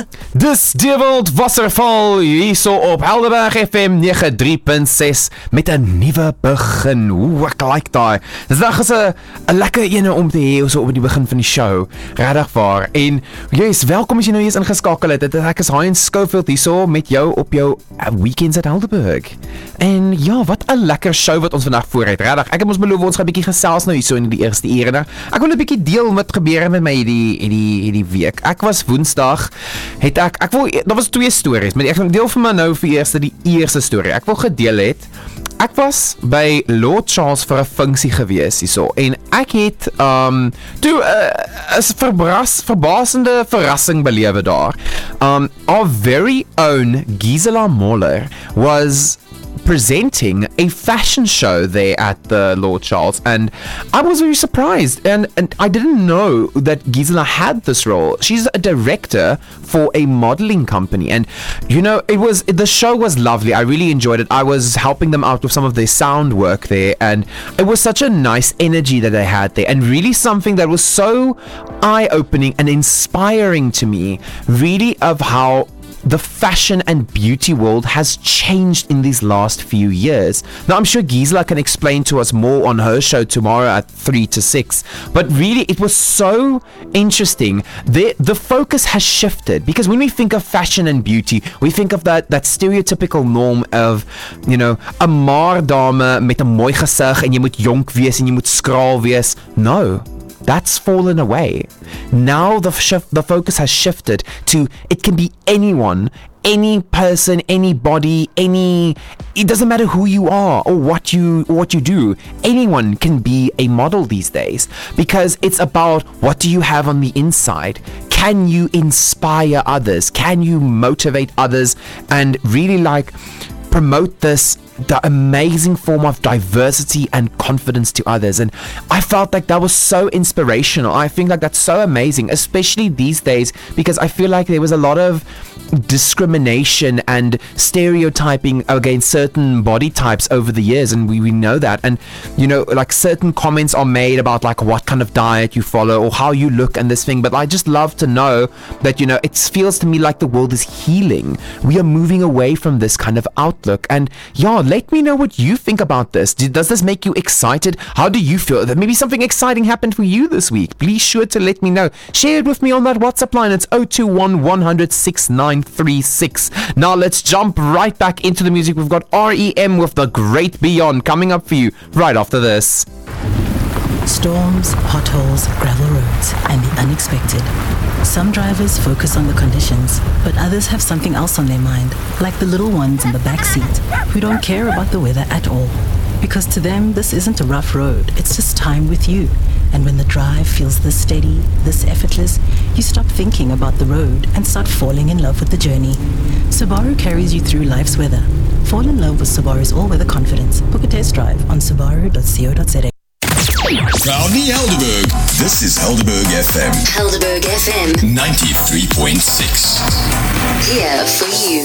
Dis Dewald Wasserval hierso op Helderberg FM 93.6 met 'n nuwe begin. Hoe ek like daai. Dis dag is 'n lekker ene om te hê so op die begin van die show. Regtig waar. En jy's welkom as jy nou eens ingeskakel het. Ek is Hein Schofield hierso met jou op jou Weekends at Helderberg. En ja, wat 'n lekker show wat ons vandag voor het. Regtig. Ek het ons beloof ons gaan 'n bietjie gesels nou hierso in die eerste ure. Ek wil 'n bietjie deel wat gebeur met my hierdie week. Ek was Woensdag daar was twee stories, maar ek gaan deel van my nou vir eers die eerste storie. Ek wil gedeel het. Ek was by Lord Charles vir 'n funksie gewees hierso en ek het toe 'n verbasende verrassing belewe daar. Our very own Gisela Moller was presenting a fashion show there at the Lord Charles, and I was very surprised, and I didn't know that Gisela had this role. She's a director for a modeling company, and the show was lovely. I really enjoyed it. I was helping them out with some of their sound work there, and it was such a nice energy that they had there, and really something that was so eye-opening and inspiring to me, really, of how the fashion and beauty world has changed in these last few years. Now, I'm sure Gisela can explain to us more on her show tomorrow at 3 to 6, but really it was so interesting. The focus has shifted, because when we think of fashion and beauty, we think of that stereotypical norm of, 'n maar dame met 'n mooi gesig en jy moet jonk wees en jy moet skraal wees. No. That's fallen away. Now the focus has shifted to it can be anyone, any person, anybody, it doesn't matter who you are or what you do. Anyone can be a model these days, because it's about what do you have on the inside. Can you inspire others? Can you motivate others and really promote the amazing form of diversity and confidence to others? And I felt like that was so inspirational. I think that's so amazing, especially these days, because I feel like there was a lot of discrimination and stereotyping against certain body types over the years, and we know that, and certain comments are made about what kind of diet you follow or how you look and this thing. But I just love to know that it feels to me like the world is healing. We are moving away from this kind of outlook, and let me know what you think about this. Does this make you excited? How do you feel? That maybe something exciting happened for you this week. Be sure to let me know. Share it with me on that WhatsApp line. It's 021 100 6936. Now let's jump right back into the music. We've got REM with The Great Beyond coming up for you right after this. Storms, potholes, gravel roads, and the unexpected. Some drivers focus on the conditions, but others have something else on their mind, like the little ones in the back seat, who don't care about the weather at all. Because to them, this isn't a rough road, it's just time with you. And when the drive feels this steady, this effortless, you stop thinking about the road and start falling in love with the journey. Subaru carries you through life's weather. Fall in love with Subaru's all-weather confidence. Book a test drive on subaru.co.za. Proudly Helderberg. This is Helderberg FM. Helderberg FM 93.6. Here for you.